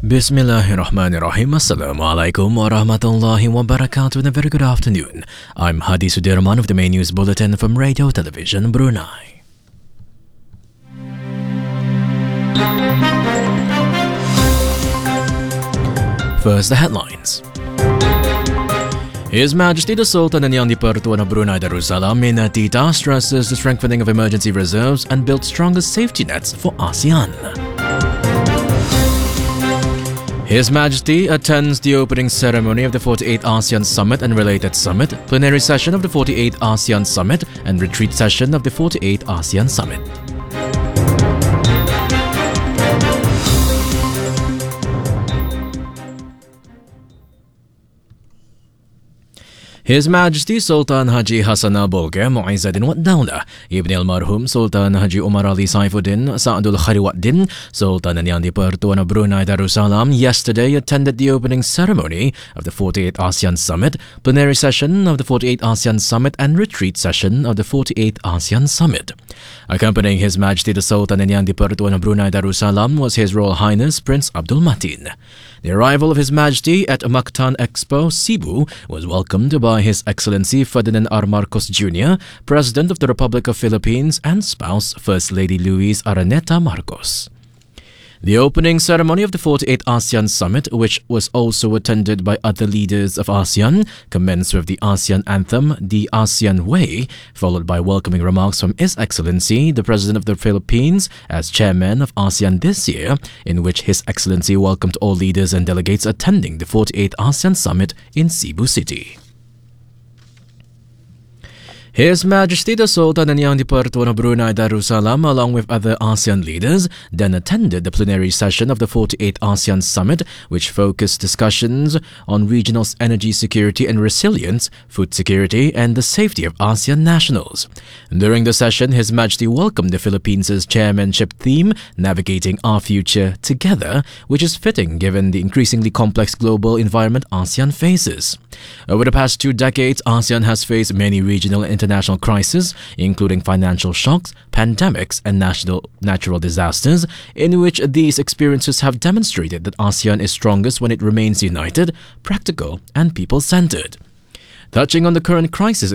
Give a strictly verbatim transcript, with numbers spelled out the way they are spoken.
Bismillahirrahmanirrahim. Assalamualaikum warahmatullahi wabarakatuh and a very good afternoon. I'm Hadi Sudirman of the main news bulletin from Radio Television Brunei. First, the headlines. His Majesty the Sultan and Yang di-Pertuan of Brunei Darussalam Minatita stresses the strengthening of emergency reserves and build stronger safety nets for ASEAN. His Majesty attends the opening ceremony of the forty-eighth ASEAN Summit and related summit, plenary session of the forty-eighth ASEAN Summit and retreat session of the forty-eighth ASEAN Summit. His Majesty Sultan Haji Hassan Al Bolkiah Mu'izzuddin Wad Dawlah Ibn al-Marhum Sultan Haji Umar Ali Saifuddin Sa'adul Khariwaddin Sultan and Yang di-Pertuan of Brunei Darussalam yesterday attended the opening ceremony of the forty-eighth ASEAN Summit, plenary session of the forty-eighth ASEAN Summit and retreat session of the forty-eighth ASEAN Summit. Accompanying His Majesty the Sultan and Yang di-Pertuan of Brunei Darussalam was His Royal Highness Prince Abdul Matin. The arrival of His Majesty at Mactan Expo, Cebu, was welcomed by His Excellency Ferdinand R. Marcos Junior, President of the Republic of Philippines and spouse First Lady Luis Araneta Marcos. The opening ceremony of the forty-eighth ASEAN Summit, which was also attended by other leaders of ASEAN, commenced with the ASEAN anthem, The ASEAN Way, followed by welcoming remarks from His Excellency, the President of the Philippines, as Chairman of ASEAN this year, in which His Excellency welcomed all leaders and delegates attending the forty-eighth ASEAN Summit in Cebu City. His Majesty the Sultan and Yang di-Pertuan of Brunei Darussalam, along with other ASEAN leaders, then attended the plenary session of the forty-eighth ASEAN Summit, which focused discussions on regional energy security and resilience, food security, and the safety of ASEAN nationals. During the session, His Majesty welcomed the Philippines' chairmanship theme, Navigating Our Future Together, which is fitting given the increasingly complex global environment ASEAN faces. Over the past two decades, ASEAN has faced many regional and international crises, including financial shocks, pandemics, and national natural disasters, in which these experiences have demonstrated that ASEAN is strongest when it remains united, practical, and people-centered. Touching on the current crisis